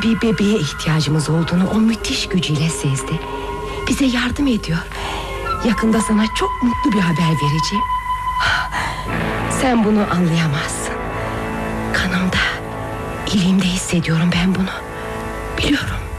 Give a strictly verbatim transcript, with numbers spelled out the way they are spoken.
bir bebeğe ihtiyacımız olduğunu o müthiş gücüyle sezdi. Bize yardım ediyor. Yakında sana çok mutlu bir haber vereceğim. Sen bunu anlayamazsın. Kanımda, iliğimde hissediyorum ben bunu. Biliyorum.